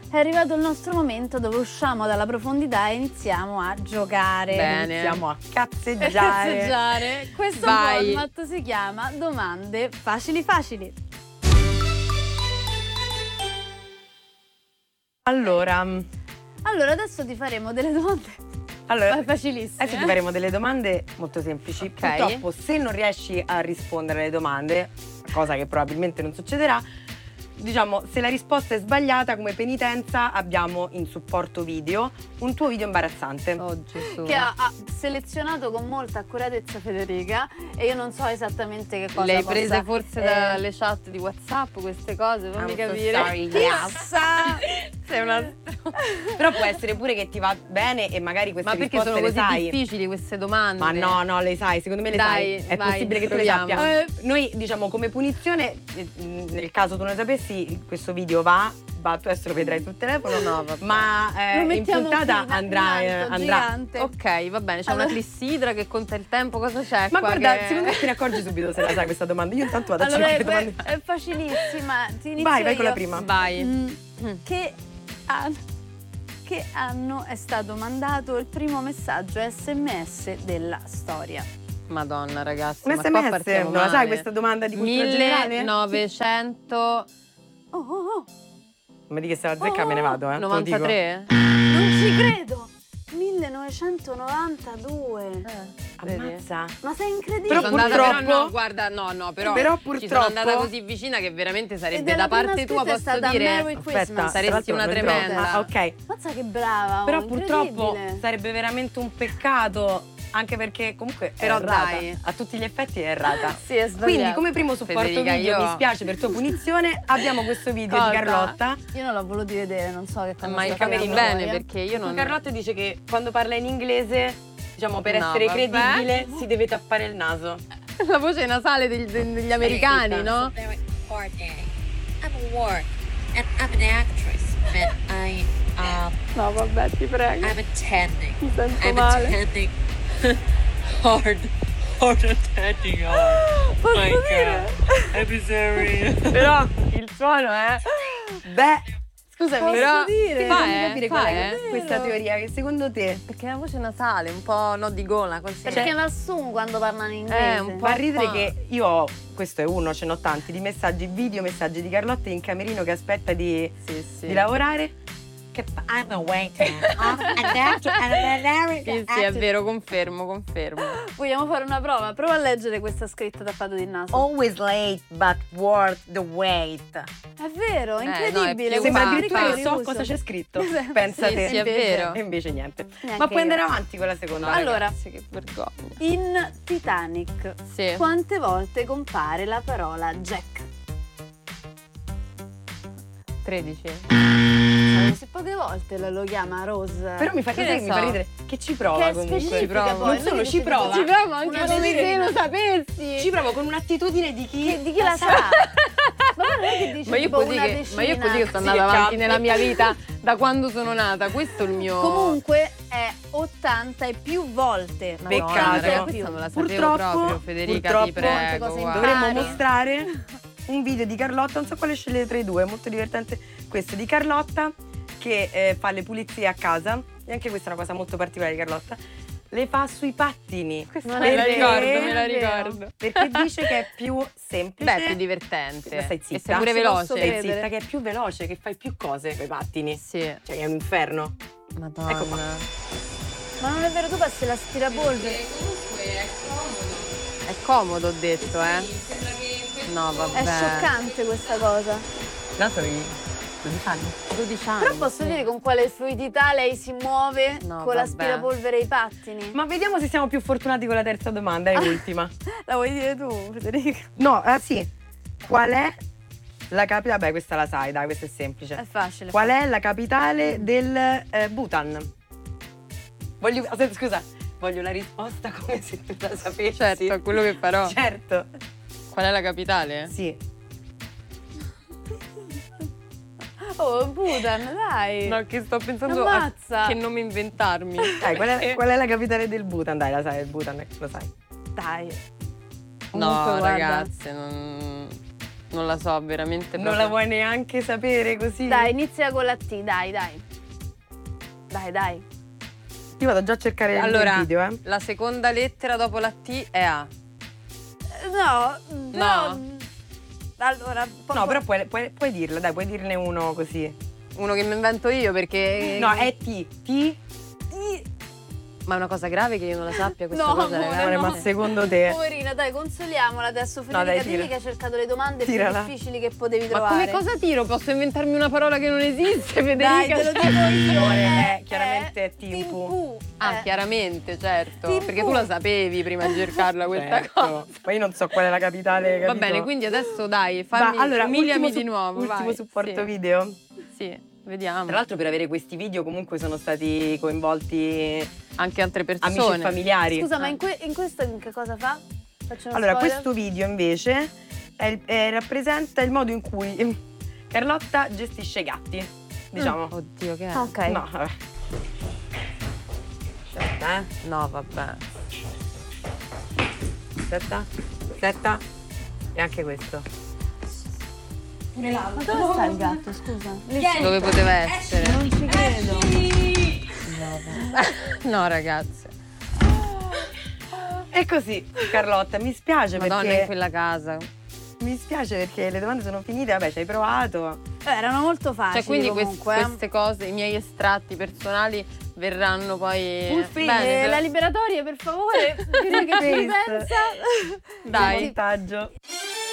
è arrivato il nostro momento dove usciamo dalla profondità e iniziamo a giocare. Bene. Iniziamo a cazzeggiare. Questo Vai. format si chiama Domande facili facili. Allora, Adesso ti faremo delle domande facilissime. adesso ti faremo delle domande molto semplici. Purtroppo, se non riesci a rispondere alle domande, cosa che probabilmente non succederà, diciamo, se la risposta è sbagliata, come penitenza abbiamo in supporto video un tuo video imbarazzante. Oh Gesù. Che ha selezionato con molta accuratezza Federica e io non so esattamente che cosa Le hai possa, prese forse dalle chat di WhatsApp queste cose? Fammi I'm so capire. sorry, Chissà! Sei una... Però può essere pure che ti va bene e magari queste Ma perché risposte sono le così sai. difficili queste domande? Ma no, le sai, secondo me le Dai, sai. È vai, possibile che tu le proviamo. sappia. Noi, diciamo, come punizione, nel caso tu non sapessi, questo video va, tu adesso lo vedrai sul telefono. No, vabbè. Ma Lo in mettiamo puntata qui, in andrà. alto, gigante. Ok, va bene, c'è Allora- una clissidra che conta il tempo, cosa c'è Ma qua guarda, che... secondo me te ne accorgi subito se la sai questa domanda. Io intanto vado a Allora cercare le è, domande. è facilissima. Ti inizio Vai con io. la prima. Vai. Che anno è stato mandato il primo messaggio SMS della storia? Madonna ragazzi, Un ma qua SMS, partiamo non la male. sai questa domanda di cultura generale? 1900... Oh, Ma di che se la zecca me ne vado, te lo dico. 93? non ci credo! 1992. Vedi? Ammazza. Ma sei incredibile. Però Sono andata, purtroppo- però no, guarda, no, però ci purtroppo- sono andata così vicina che veramente Ed sarebbe è la da parte prima tua, scritta, è posso stata dire. Merry Christmas. Aspetta, Saresti una non tremenda. trovo. Ah, ok. Mazza che brava. Però oh, purtroppo incredibile. sarebbe veramente un peccato, anche perché comunque Però è errata. dai. A tutti gli effetti è errata. Sì, è sbagliato. Quindi come primo supporto Federica, video, io- mi spiace per tua punizione, abbiamo questo video Cosa? di Carlotta. Io non l'ho voluto vedere, non so che cosa Ma sta capiti facendo bene voi, perché io non... Carlotta dice che quando parla in inglese, diciamo, per No, essere vabbè. credibile si deve tappare il naso. La voce nasale degli americani, no? Very ordinary. I'm a ward, and I'm an actress, and No, vabbè, ti prego. I'm attending. Mi sento I'm male. attending hard attending hard. Posso My dire? God, I'm sorry. Però il suono è... Beh, scusami, Posso però dire? fammi capire qual è Vero. questa teoria che secondo te Perché la voce nasale, un po' no di gola, così. Perché va su quando parlano in inglese. un po'. fa ridere qua. che io ho, questo è uno, ce n'ho tanti, di messaggi, video messaggi di Carlotta in camerino che aspetta di Sì. lavorare. Che I'm a waiter. I'm an actor, and I'm an Sì, è vero, confermo. Vogliamo fare una prova? Prova a leggere questa scritta tappato di naso. Always late but worth the wait. È vero, no, incredibile. è più Sembra fa- addirittura fa- che so riuso. cosa c'è scritto. Sì, Pensa sì, te. sì, è vero. E invece niente. Neanche Ma puoi io. andare avanti con la seconda. No, Allora. ragazzi, che vergogna. In Titanic, Sì. quante volte compare la parola Jack? 13. Sai, se poche volte lo chiama Rose. Però mi fa, Che sai ne che mi fa so? ridere che ci prova che è comunque. specifica prova. poi. Non solo, Noi ci diciamo- prova. Ci provo anche Una come delle- se lo sapessi. Ci provo con un'attitudine di chi? Di chi la sa? Ma non è che dice Ma io tipo così una che decina. sto andando Sì, avanti campi. nella mia vita da quando sono nata. Questo è il mio... Comunque è 80 e più volte. Peccato. Madonna, raga, Più. questa non la sapevo Purtroppo- proprio, Federica, purtroppo ti prego. molte cose guarda. Dovremmo Pari. mostrare un video di Carlotta, non so quale scegliere tra i due, è molto divertente questo di Carlotta che fa le pulizie a casa e anche questa è una cosa molto particolare di Carlotta, le fa sui pattini. Questa me la ricordo, me la è vero. ricordo. Perché dice che è più semplice. Beh, è più divertente. Ma stai E zitta. sei pure Ci posso veloce. credere. Stai zitta, che è più veloce, che fai più cose con i pattini. Sì. Cioè è un inferno. Madonna. Ecco qua. Ma non è vero, tu passi l'aspirapolvere. È comodo, ho detto, No, vabbè. È scioccante questa cosa. No, sono i 12 anni. 12 anni. Però posso sì. dire con quale fluidità lei si muove No, con vabbè. l'aspirapolvere e i pattini. Ma vediamo se siamo più fortunati con la terza domanda, è l'ultima. La vuoi dire tu, Federica? No, sì. Qual è la capitale? Vabbè, questa la sai, dai, questa è semplice. È facile. Qual è la capitale del Bhutan? Scusa, voglio la risposta come se tu la sapessi. Certo, è quello che farò. Certo. Qual è la capitale? Sì. Oh, Bhutan, dai. No, che sto pensando Ammazza. che nome inventarmi. Dai, qual è la capitale del Bhutan? Dai, la sai, il Bhutan, lo sai. Dai. No, Comunque, guarda. ragazze, non Non la so, veramente. Non la vuoi neanche sapere così? Dai, inizia con la T, dai. Dai. Io vado già a cercare il video, La seconda lettera dopo la T è A. No. Allora, No, però puoi dirla, dai, puoi dirne uno così. Uno che mi invento io perché... No, è T. Ma è una cosa grave che io non la sappia questa No, cosa, amore, ragazzi. Ma secondo te? Poverina, dai, consoliamola adesso. No, dai, Federica, dimmi che hai cercato le domande Tirala. più difficili che potevi Ma trovare. come cosa tiro? Posso inventarmi una parola che non esiste, Federica? Dai, te lo dico io. Amore, chiaramente è Timpu. Ah, chiaramente, certo. Timpu. Perché tu la sapevi prima di cercarla questa cosa. Poi io non so qual è la capitale, Va capito? bene, quindi adesso dai, fammi, allora, umiliami ultimo di nuovo. Ultimo vai. supporto Sì. video. Sì, vediamo. Tra l'altro per avere questi video comunque sono stati coinvolti Anche altre persone. amici e familiari. Scusa, ma in questo in che cosa fa? Faccio uno Allora, spoiler? questo video invece rappresenta il modo in cui Carlotta gestisce i gatti, diciamo. Oddio, che è? Ok. No, vabbè. Aspetta, No, vabbè. Aspetta. E anche questo. Ma dove sta il gatto, scusa? Dove poteva essere? Non ci credo. No, ragazzi. E così, Carlotta, mi spiace Madonna, in perché quella casa. mi spiace perché le domande sono finite, vabbè, ci hai provato. Erano molto facili. Cioè, quindi comunque. queste cose, i miei estratti personali verranno poi... Full face. Bene, La liberatoria, per favore, dire che ci Face. pensa. Dai. Montaggio.